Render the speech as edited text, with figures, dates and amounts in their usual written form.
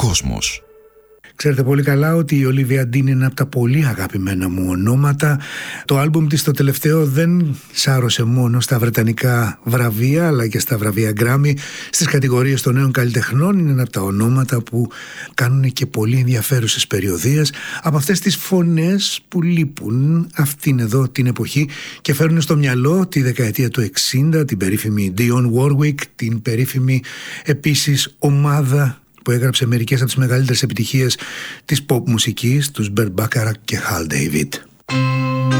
κόσμος. Ξέρετε πολύ καλά ότι η Olivia Dean είναι ένα από τα πολύ αγαπημένα μου ονόματα. Το άλμπουμ της το τελευταίο δεν σάρωσε μόνο στα βρετανικά βραβεία, αλλά και στα βραβεία Grammy στις κατηγορίες των νέων καλλιτεχνών. Είναι ένα από τα ονόματα που κάνουν και πολύ ενδιαφέρουσες περιοδίες από αυτές τις φωνές που λείπουν αυτήν εδώ την εποχή και φέρνουν στο μυαλό τη δεκαετία του 60, την περίφημη Dionne Warwick, την περίφημη επίσης ομάδα που έγραψε μερικές από τις μεγαλύτερες επιτυχίες της pop μουσικής, τους Burt Bacharach και Hal David.